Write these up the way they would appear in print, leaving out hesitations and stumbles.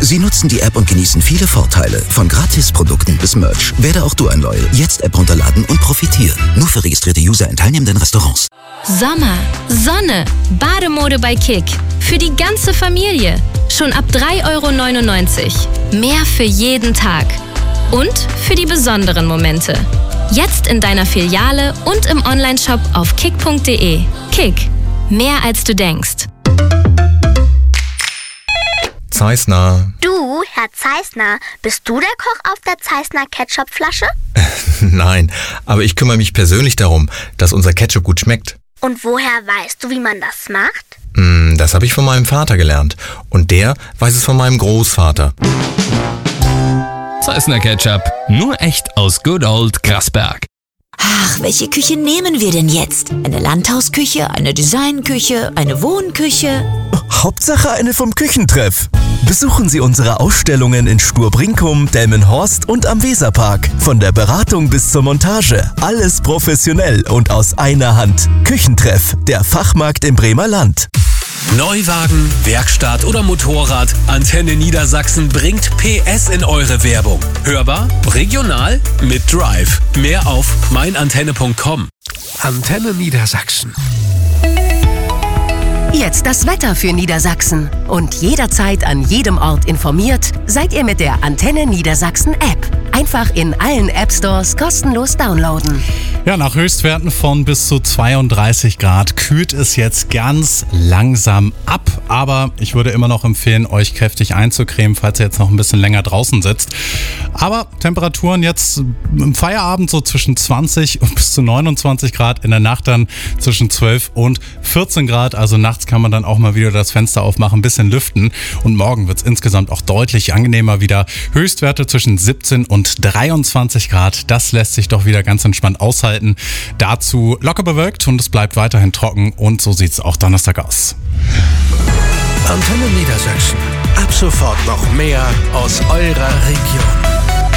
Sie nutzen die App und genießen viele Vorteile. Von Gratisprodukten bis Merch. Werde auch du ein Loyal. Jetzt App runterladen und profitieren. Nur für registrierte User in teilnehmenden Restaurants. Sommer, Sonne, Bademode bei Kick. Für die ganze Familie. Schon ab 3,99 €. Mehr für jeden Tag. Und für die besonderen Momente. Jetzt in deiner Filiale und im Onlineshop auf kick.de. Kick. Mehr als du denkst. Zeissner. Du, Herr Zeissner, bist du der Koch auf der Zeissner Ketchupflasche? Nein, aber ich kümmere mich persönlich darum, dass unser Ketchup gut schmeckt. Und woher weißt du, wie man das macht? Das habe ich von meinem Vater gelernt. Und der weiß es von meinem Großvater. Zeissner Ketchup. Nur echt aus Good Old Grasberg. Ach, welche Küche nehmen wir denn jetzt? Eine Landhausküche, eine Designküche, eine Wohnküche? Hauptsache eine vom Küchentreff. Besuchen Sie unsere Ausstellungen in Sturbrinkum, Delmenhorst und am Weserpark. Von der Beratung bis zur Montage. Alles professionell und aus einer Hand. Küchentreff, der Fachmarkt im Bremer Land. Neuwagen, Werkstatt oder Motorrad, Antenne Niedersachsen bringt PS in eure Werbung. Hörbar, regional, mit Drive. Mehr auf meinantenne.com. Antenne Niedersachsen. Jetzt das Wetter für Niedersachsen. Und jederzeit an jedem Ort informiert, seid ihr mit der Antenne Niedersachsen App. Einfach in allen App-Stores kostenlos downloaden. Ja, nach Höchstwerten von bis zu 32 Grad kühlt es jetzt ganz langsam ab. Aber ich würde immer noch empfehlen, euch kräftig einzucremen, falls ihr jetzt noch ein bisschen länger draußen sitzt. Aber Temperaturen jetzt im Feierabend so zwischen 20 und bis zu 29 Grad. In der Nacht dann zwischen 12 und 14 Grad. Also nachts kann man dann auch mal wieder das Fenster aufmachen, ein bisschen lüften. Und morgen wird es insgesamt auch deutlich angenehmer wieder. Höchstwerte zwischen 17 und 23 Grad. Das lässt sich doch wieder ganz entspannt aushalten. Dazu locker bewölkt und es bleibt weiterhin trocken. Und so sieht es auch Donnerstag aus. Antenne Niedersachsen. Ab sofort noch mehr aus eurer Region.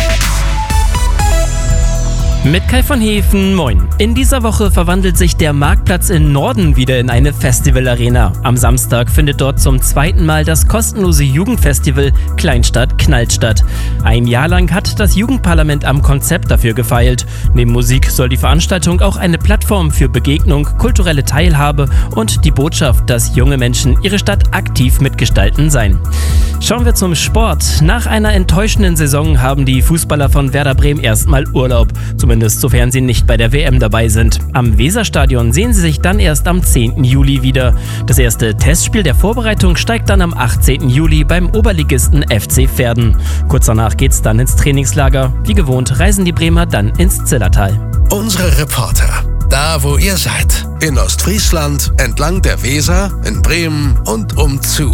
Mit Kai von Hefen, moin. In dieser Woche verwandelt sich der Marktplatz in Norden wieder in eine Festivalarena. Am Samstag findet dort zum zweiten Mal das kostenlose Jugendfestival Kleinstadt knallt statt. Ein Jahr lang hat das Jugendparlament am Konzept dafür gefeilt. Neben Musik soll die Veranstaltung auch eine Plattform für Begegnung, kulturelle Teilhabe und die Botschaft, dass junge Menschen ihre Stadt aktiv mitgestalten sein. Schauen wir zum Sport. Nach einer enttäuschenden Saison haben die Fußballer von Werder Bremen erstmal Urlaub. Zumindest sofern sie nicht bei der WM dabei sind. Am Weserstadion sehen sie sich dann erst am 10. Juli wieder. Das erste Testspiel der Vorbereitung steigt dann am 18. Juli beim Oberligisten FC Verden. Kurz danach geht's dann ins Trainingslager. Wie gewohnt reisen die Bremer dann ins Zillertal. Unsere Reporter. Da, wo ihr seid. In Ostfriesland, entlang der Weser, in Bremen und umzu.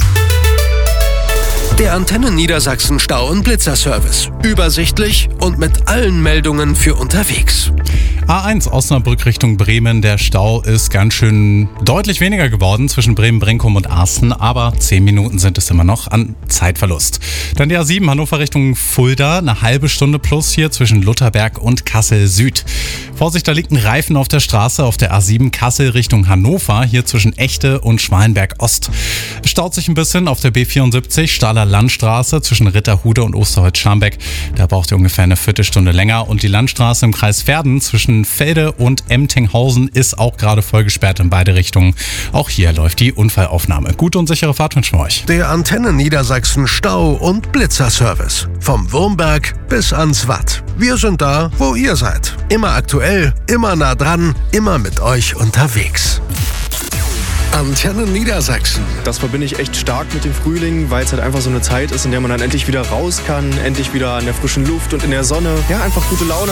Der Antenne Niedersachsen Stau- und Blitzerservice. Übersichtlich und mit allen Meldungen für unterwegs. A1 Osnabrück Richtung Bremen. Der Stau ist ganz schön deutlich weniger geworden zwischen Bremen, Brinkum und Arsten, aber 10 Minuten sind es immer noch an Zeitverlust. Dann die A7 Hannover Richtung Fulda, eine halbe Stunde plus hier zwischen Lutherberg und Kassel Süd. Vorsicht, da liegt ein Reifen auf der Straße auf der A7 Kassel Richtung Hannover, hier zwischen Echte und Schwalenberg Ost. Es staut sich ein bisschen auf der B74 Stahler Landstraße zwischen Ritterhude und Osterholz-Scharmbeck. Da braucht ihr ungefähr eine Viertelstunde länger. Und die Landstraße im Kreis Verden zwischen Felde und Emtinghausen ist auch gerade voll gesperrt in beide Richtungen. Auch hier läuft die Unfallaufnahme. Gute und sichere Fahrt wünschen wir euch. Der Antenne Niedersachsen Stau- und Blitzerservice. Vom Wurmberg bis ans Watt. Wir sind da, wo ihr seid. Immer aktuell, immer nah dran, immer mit euch unterwegs. Antenne Niedersachsen. Das verbinde ich echt stark mit dem Frühling, weil es halt einfach so eine Zeit ist, in der man dann endlich wieder raus kann, endlich wieder an der frischen Luft und in der Sonne. Ja, einfach gute Laune.